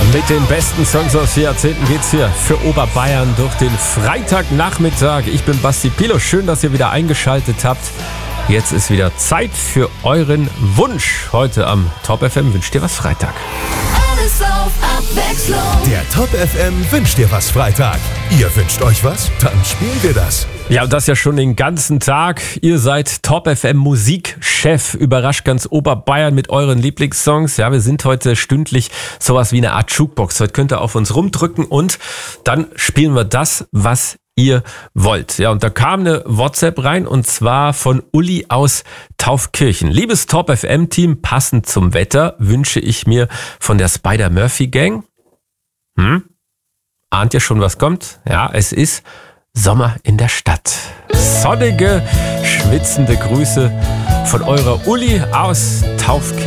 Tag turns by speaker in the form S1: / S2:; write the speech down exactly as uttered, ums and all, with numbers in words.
S1: Mit den besten Songs aus vier Jahrzehnten geht's hier für Oberbayern durch den Freitagnachmittag. Ich bin Basti Pilo. Schön, dass ihr wieder eingeschaltet habt. Jetzt ist wieder Zeit für euren Wunsch. Heute am Top F M wünscht dir was Freitag.
S2: Alles auf Abwechslung.
S3: Der Top F M wünscht dir was Freitag. Ihr wünscht euch was? Dann spielen wir das.
S1: Ja, und das ja schon den ganzen Tag. Ihr seid Top F M Musikchef. Überrascht ganz Oberbayern mit euren Lieblingssongs. Ja, wir sind heute stündlich sowas wie eine Art Jukebox. Heute könnt ihr auf uns rumdrücken und dann spielen wir das, was ihr wollt. Ja, und da kam eine WhatsApp rein und zwar von Uli aus Taufkirchen. Liebes Top F M-Team, passend zum Wetter wünsche ich mir von der Spider-Murphy-Gang. Hm? Ahnt ihr schon, was kommt? Ja, es ist Sommer in der Stadt. Sonnige, schwitzende Grüße von eurer Uli aus Taufkirchen.